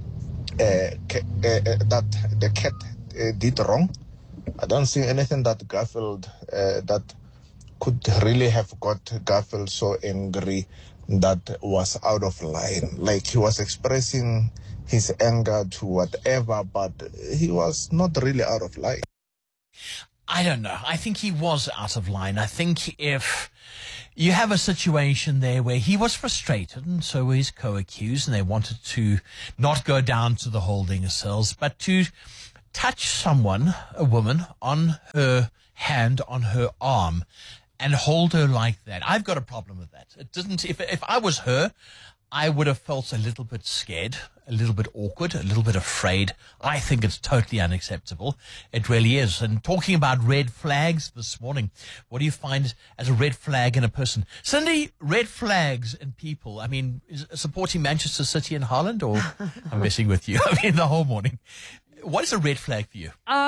that the cat did wrong. I don't see anything that Garfield that could really have got Garfield so angry that was out of line. Like, he was expressing his anger to whatever, but he was not really out of line. I don't know. I think he was out of line. I think if you have a situation there where he was frustrated and so were his co-accused, and they wanted to not go down to the holding cells, but to touch someone, a woman, on her hand, on her arm, and hold her like that. I've got a problem with that. It doesn't. If I was her, I would have felt a little bit scared, a little bit awkward, a little bit afraid. I think it's totally unacceptable. It really is. And talking about red flags this morning, what do you find as a red flag in a person? Cindy, red flags in people. I mean, is supporting Manchester City and Haaland, or I'm messing with you? I mean, the whole morning. What is a red flag for you?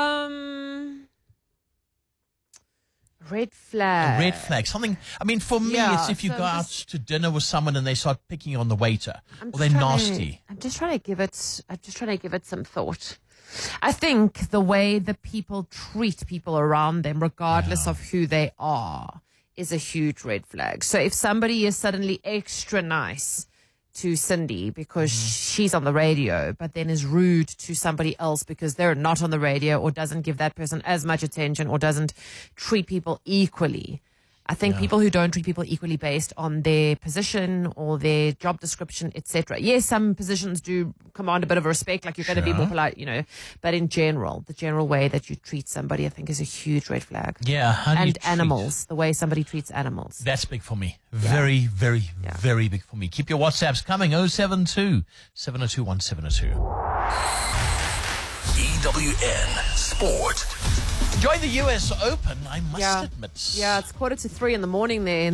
Red flag. A red flag. Something, I mean, for me, it's if you go out to dinner with someone and they start picking on the waiter, or they're nasty. I'm just trying to give it some thought. I think the way that people treat people around them, regardless of who they are, is a huge red flag. So if somebody is suddenly extra nice to Cindy because she's on the radio, but then is rude to somebody else because they're not on the radio, or doesn't give that person as much attention, or doesn't treat people equally. I think people who don't treat people equally based on their position or their job description, etc. Yes, some positions do command a bit of respect, like you're going to be more polite, but in general, the general way that you treat somebody, I think, is a huge red flag. Yeah. And animals, the way somebody treats animals. That's big for me. Very, very, very big for me. Keep your WhatsApps coming. 072 702 1702. EWN Sport. Enjoy the US Open, I must admit. Yeah, it's 2:45 in the morning there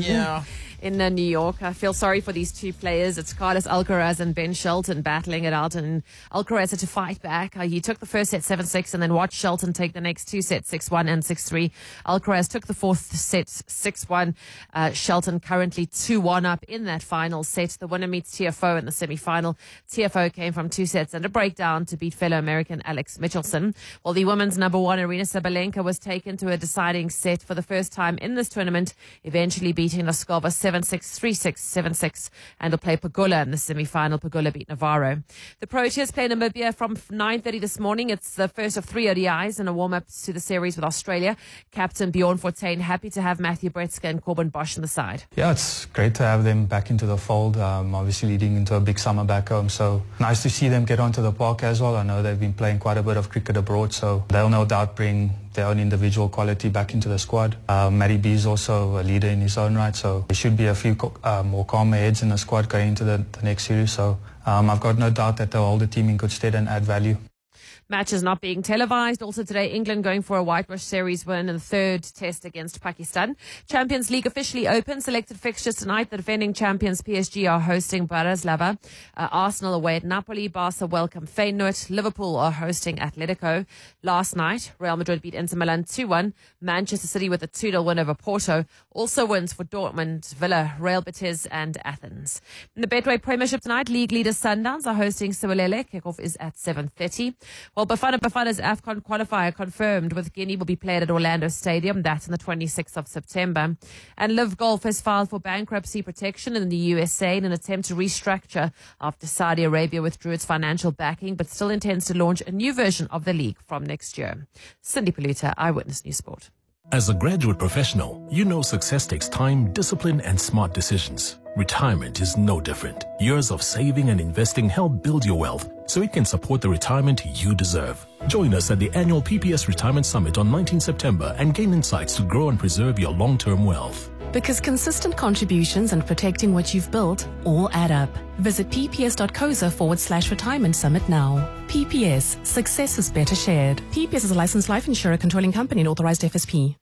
in New York. I feel sorry for these two players. It's Carlos Alcaraz and Ben Shelton battling it out, and Alcaraz had to fight back. He took the first set 7-6 and then watched Shelton take the next two sets 6-1 and 6-3. Alcaraz took the fourth set 6-1. Shelton currently 2-1 up in that final set. The winner meets TFO in the semi-final. TFO came from 2 sets and a breakdown to beat fellow American Alex Michelson. While the women's number 1, Aryna Sabalenka, was taken to a deciding set for the first time in this tournament, eventually beating Noskova 7-6, 3-6, 7-6, and will play Pegula in the semi-final. Pegula beat Navarro. The Proteas play Namibia from 9:30 this morning. It's the first of 3 ODIs and a warm-up to the series with Australia. Captain Bjorn Fortuin happy to have Matthew Bretzka and Corbin Bosch on the side. Yeah, it's great to have them back into the fold, obviously leading into a big summer back home. So nice to see them get onto the park as well. I know they've been playing quite a bit of cricket abroad, so they'll no doubt bring their own individual quality back into the squad. Matty B is also a leader in his own right, so there should be a few more calmer heads in the squad going into the next series. So I've got no doubt that they'll hold the team in good stead and add value. Matches not being televised. Also today, England going for a whitewash series win in the 3rd test against Pakistan. Champions League officially open. Selected fixtures tonight. The defending champions PSG are hosting Bratislava. Arsenal away at Napoli. Barca welcome Feyenoord. Liverpool are hosting Atletico. Last night, Real Madrid beat Inter Milan 2-1. Manchester City with a 2-0 win over Porto. Also wins for Dortmund, Villa, Real Betis and Athens. In the Betway Premiership tonight, league leaders Sundowns are hosting Siwelele. Kickoff is at 7:30. Well, Bafana's AFCON qualifier confirmed with Guinea will be played at Orlando Stadium. That's on the 26th of September. And Live Golf has filed for bankruptcy protection in the USA in an attempt to restructure after Saudi Arabia withdrew its financial backing, but still intends to launch a new version of the league from next year. Cindy Paluta, Eyewitness News Sport. As a graduate professional, you know success takes time, discipline, and smart decisions. Retirement is no different. Years of saving and investing help build your wealth so it can support the retirement you deserve. Join us at the annual PPS Retirement Summit on 19 September and gain insights to grow and preserve your long-term wealth. Because consistent contributions and protecting what you've built all add up. Visit pps.coza/retirement summit now. PPS, success is better shared. PPS is a licensed life insurer controlling company and authorized FSP.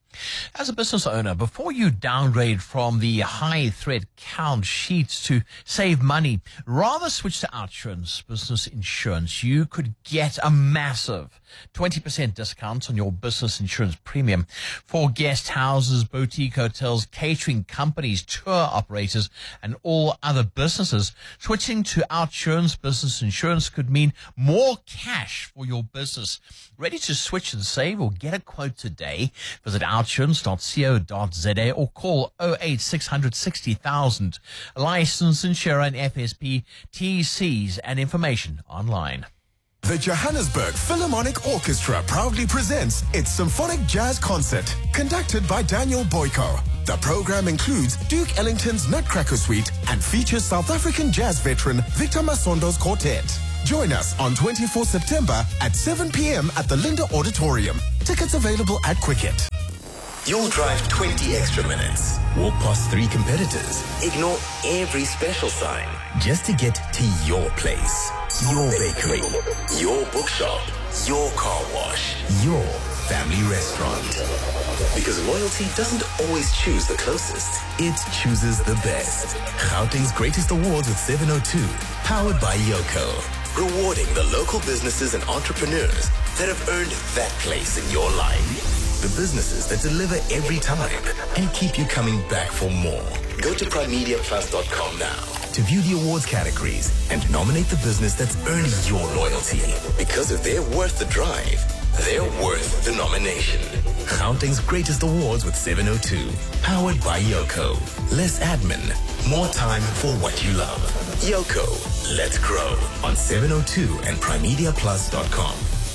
As a business owner, before you downgrade from the high threat count sheets to save money, rather switch to OUTsurance Business Insurance. You could get a massive 20% discount on your business insurance premium for guest houses, boutique hotels, catering companies, tour operators, and all other businesses. Switching to OUTsurance Business Insurance could mean more cash for your business. Ready to switch and save or get a quote today? Visit outsurance.co.za or call 08600 60,000. Licensed insurer and FSP, TCs and information online. The Johannesburg Philharmonic Orchestra proudly presents its Symphonic Jazz Concert, conducted by Daniel Boyko. The program includes Duke Ellington's Nutcracker Suite and features South African jazz veteran Victor Masondo's quartet. Join us on 24 September at 7 p.m. at the Linda Auditorium. Tickets available at Quicket. You'll drive 20 extra minutes, walk past 3 competitors, ignore every special sign just to get to your place, your bakery, your bookshop, your car wash, your family restaurant. Because loyalty doesn't always choose the closest, it chooses the best. Gauteng's Greatest Awards with 702, powered by Yoko. Rewarding the local businesses and entrepreneurs that have earned that place in your life. The businesses that deliver every time and keep you coming back for more. Go to primemediaplus.com now to view the awards categories and nominate the business that's earned your loyalty. Because if they're worth the drive, they're worth the nomination. Gauteng's Greatest Awards with 702. Powered by Yoko. Less admin, more time for what you love. Yoko, let's grow on 702 and primemediaplus.com.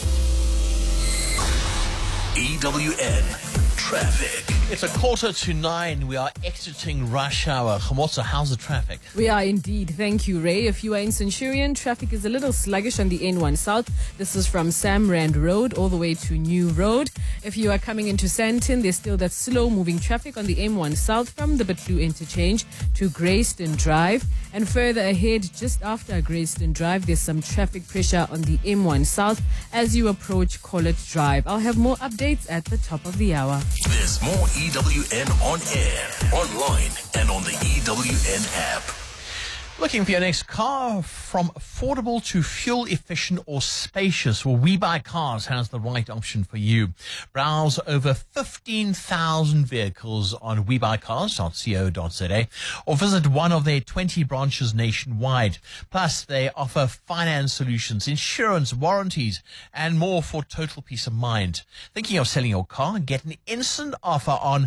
EWN Traffic. It's 8:45. We are exiting rush hour. Khamotso, how's the traffic? We are indeed. Thank you, Ray. If you are in Centurion, traffic is a little sluggish on the N1 South. This is from Sam Rand Road all the way to New Road. If you are coming into Sandton, there's still that slow-moving traffic on the M1 South from the Butlu interchange to Grayston Drive. And further ahead, just after Grayston Drive, there's some traffic pressure on the M1 South as you approach Collett Drive. I'll have more updates at the top of the hour. There's more EWN on air, online, and on the EWN app. Looking for your next car? From affordable to fuel efficient or spacious, well, We Buy Cars has the right option for you. Browse over 15,000 vehicles on webuycars.co.za or visit one of their 20 branches nationwide. Plus, they offer finance solutions, insurance, warranties, and more for total peace of mind. Thinking of selling your car? Get an instant offer on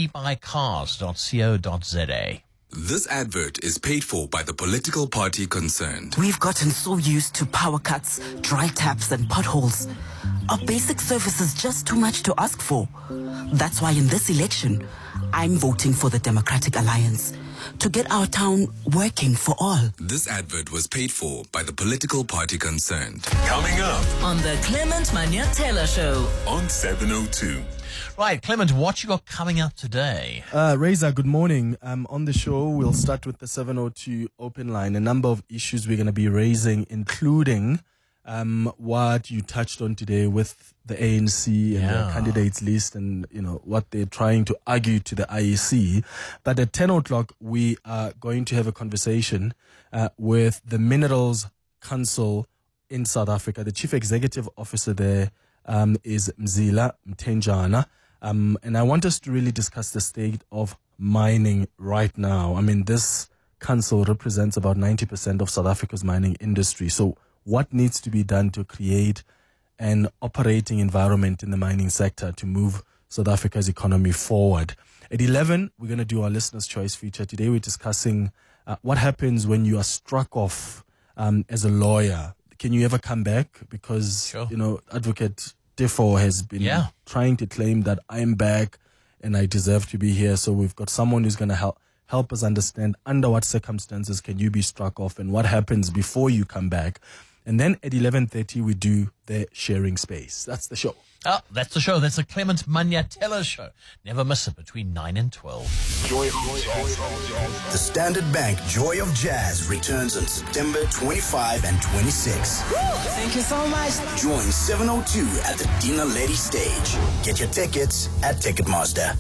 webuycars.co.za. This advert is paid for by the political party concerned. We've gotten so used to power cuts, dry taps, and potholes. Are basic services just too much to ask for? That's why in this election, I'm voting for the Democratic Alliance to get our town working for all. This advert was paid for by the political party concerned. Coming up on the Clement Manya-Taylor Show on 702. Right, Clement, what you got coming up today? Reza, good morning. On the show, we'll start with the 702 open line. A number of issues we're going to be raising, including what you touched on today with the ANC and their candidates list and, you know, what they're trying to argue to the IEC. But at 10 o'clock, we are going to have a conversation with the Minerals Council in South Africa. The Chief Executive Officer there is Mzila Mtenjana. And I want us to really discuss the state of mining right now. I mean, this council represents about 90% of South Africa's mining industry. So what needs to be done to create an operating environment in the mining sector to move South Africa's economy forward? At 11, we're going to do our listener's choice feature. Today, we're discussing what happens when you are struck off as a lawyer. Can you ever come back? Because, you know, Advocate Defo has been trying to claim that I'm back and I deserve to be here. So we've got someone who's going to help us understand under what circumstances can you be struck off and what happens before you come back. And then at 11:30, we do the sharing space. That's the show. Oh, that's the show. That's the Clement Maniatella show. Never miss it between 9 and 12. Joy of Jazz. The Standard Bank Joy of Jazz returns on September 25 and 26. Thank you so much. Join 702 at the Dina Lady stage. Get your tickets at Ticketmaster.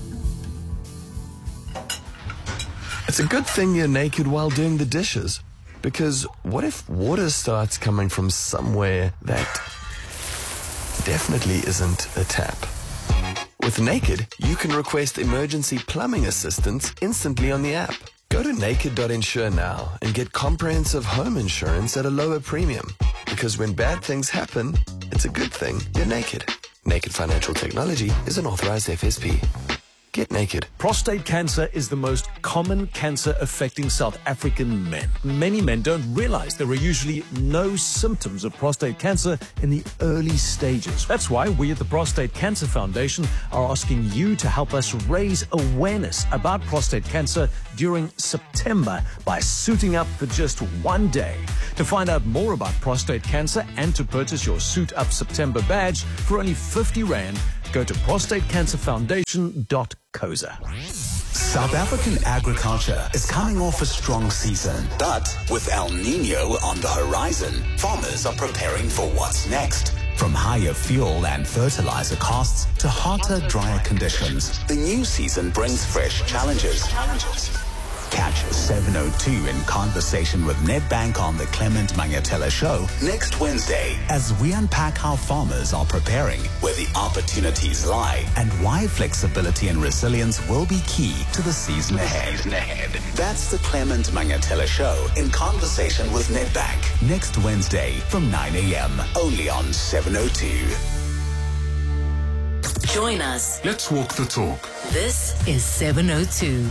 It's a good thing you're naked while doing the dishes. Because what if water starts coming from somewhere that definitely isn't a tap? With Naked, you can request emergency plumbing assistance instantly on the app. Go to naked.insure now and get comprehensive home insurance at a lower premium. Because when bad things happen, it's a good thing you're naked. Naked Financial Technology is an authorized FSP. Get naked. Prostate cancer is the most common cancer affecting South African men. Many men don't realize there are usually no symptoms of prostate cancer in the early stages. That's why we at the Prostate Cancer Foundation are asking you to help us raise awareness about prostate cancer during September by suiting up for just one day. To find out more about prostate cancer and to purchase your Suit Up September badge for only 50 Rand, go to prostatecancerfoundation.coza. South African agriculture is coming off a strong season, but with El Nino on the horizon, farmers are preparing for what's next. From higher fuel and fertilizer costs to hotter, drier conditions, the new season brings fresh challenges. Catch 702 in conversation with Nedbank on the Clement Maniatella Show next Wednesday as we unpack how farmers are preparing, where the opportunities lie, and why flexibility and resilience will be key to the season ahead. That's the Clement Maniatella Show in conversation with Nedbank next Wednesday from 9 a.m. only on 702. Join us. Let's walk the talk. This is 702.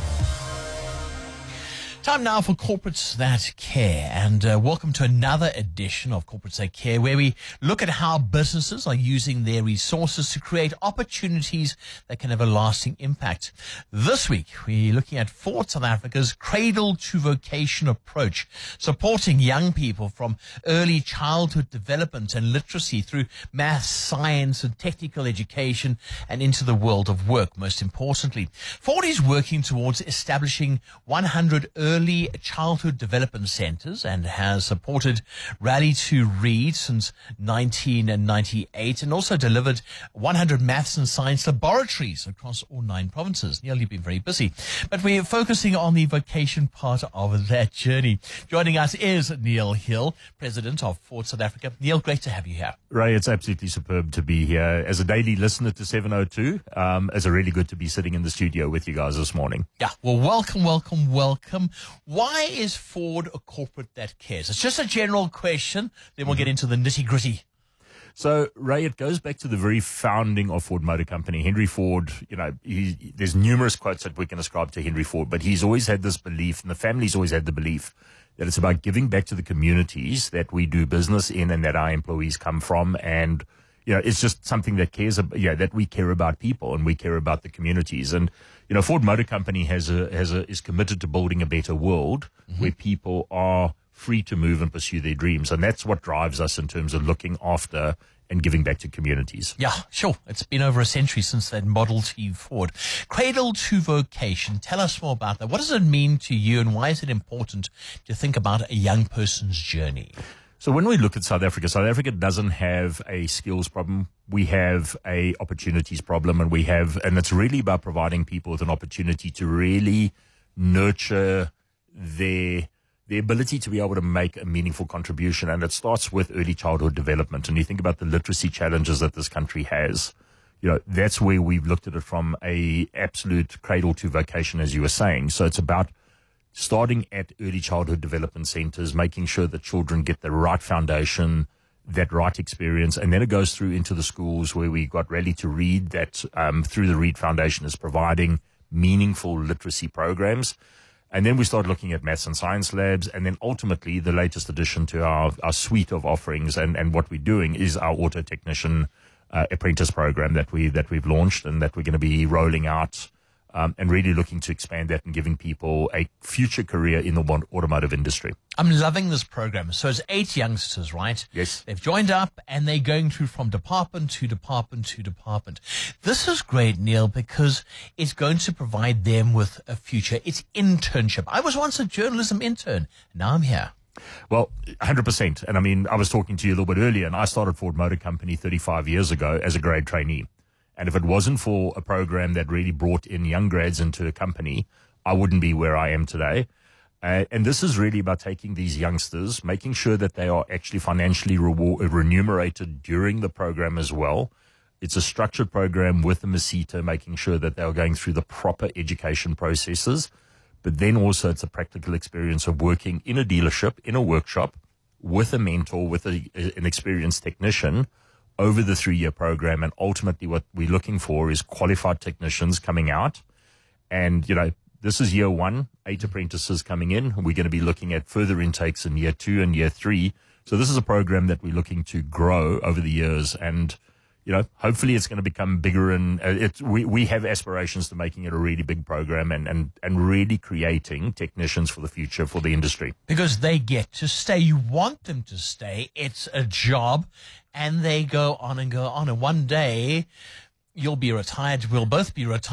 Time now for Corporates That Care, and welcome to another edition of Corporates That Care, where we look at how businesses are using their resources to create opportunities that can have a lasting impact. This week, we're looking at Ford South Africa's Cradle to Vocation approach, supporting young people from early childhood development and literacy through maths, science, and technical education and into the world of work, most importantly. Ford is working towards establishing 100 early childhood development centers and has supported Rally to Read since 1998 and also delivered 100 maths and science laboratories across all 9 provinces. Neil, you've been very busy, but we're focusing on the vocation part of that journey. Joining us is Neil Hill, President of Ford South Africa. Neil, great to have you here. Ray, it's absolutely superb to be here. As a daily listener to 702, it's really good to be sitting in the studio with you guys this morning. Yeah, well, welcome. Why is Ford a corporate that cares? It's just a general question, then we'll get into the nitty-gritty. So, Ray, it goes back to the very founding of Ford Motor Company. Henry Ford, there's numerous quotes that we can ascribe to Henry Ford, but he's always had this belief, and the family's always had the belief, that it's about giving back to the communities that we do business in and that our employees come from. And, it's just something that that we care about people and we care about the communities. And, Ford Motor Company is committed to building a better world where people are free to move and pursue their dreams. And that's what drives us in terms of looking after and giving back to communities. Yeah, sure. It's been over a century since that Model T Ford. Cradle to Vocation. Tell us more about that. What does it mean to you and why is it important to think about a young person's journey? So when we look at South Africa doesn't have a skills problem. We have a opportunities problem, and it's really about providing people with an opportunity to really nurture their ability to be able to make a meaningful contribution. And it starts with early childhood development. And you think about the literacy challenges that this country has. That's where we've looked at it from a absolute cradle to vocation, as you were saying. So it's about starting at early childhood development centers, making sure that children get the right foundation, that right experience, and then it goes through into the schools where we got Rally to Read that through the Read Foundation is providing meaningful literacy programs. And then we start looking at maths and science labs, and then ultimately the latest addition to our suite of offerings and what we're doing is our auto technician apprentice program that we've launched and that we're going to be rolling out and really looking to expand that and giving people a future career in the automotive industry. I'm loving this program. So it's 8 youngsters, right? Yes. They've joined up and they're going through from department to department to department. This is great, Neil, because it's going to provide them with a future. It's internship. I was once a journalism intern. Now I'm here. Well, 100%. And I mean, I was talking to you a little bit earlier, and I started Ford Motor Company 35 years ago as a grade trainee. And if it wasn't for a program that really brought in young grads into a company, I wouldn't be where I am today. And this is really about taking these youngsters, making sure that they are actually financially remunerated during the program as well. It's a structured program with the Masita, making sure that they are going through the proper education processes. But then also it's a practical experience of working in a dealership, in a workshop, with a mentor, with an experienced technician over the 3-year program. And ultimately what we're looking for is qualified technicians coming out. And, you know, this is year 1, 8 apprentices coming in. We're going to be looking at further intakes in year 2 and year 3. So this is a program that we're looking to grow over the years. And, you know, hopefully it's going to become bigger, and we have aspirations to making it a really big program and really creating technicians for the future for the industry. Because they get to stay. You want them to stay. It's a job, and they go on and go on. And one day you'll be retired. We'll both be retired.